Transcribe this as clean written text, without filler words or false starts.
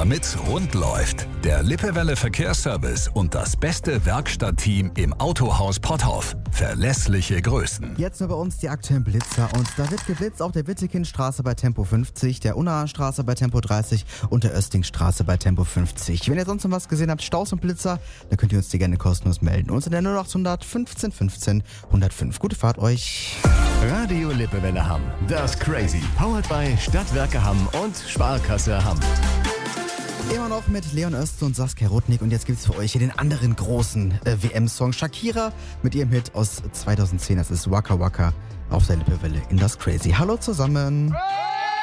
damit's rund läuft. Der Lippewelle Verkehrsservice und das beste Werkstattteam im Autohaus Potthoff. Verlässliche Größen. Jetzt nur bei uns die aktuellen Blitzer. Und da wird geblitzt auf der Wittekindstraße bei Tempo 50, der Unnastraße bei Tempo 30 und der Östingstraße bei Tempo 50. Wenn ihr sonst noch was gesehen habt, Staus und Blitzer, dann könnt ihr uns die gerne kostenlos melden. Uns in der 0800 15 15 105. Gute Fahrt euch. Radio Lippewelle Hamm. Das Crazy. Powered by Stadtwerke Hamm und Sparkasse Hamm. Immer noch mit Leon Osten und Saskia Rudnick. Und jetzt gibt's für euch hier den anderen großen WM-Song. Shakira mit ihrem Hit aus 2010. Das ist Waka Waka auf der Lippewelle in das Crazy. Hallo zusammen.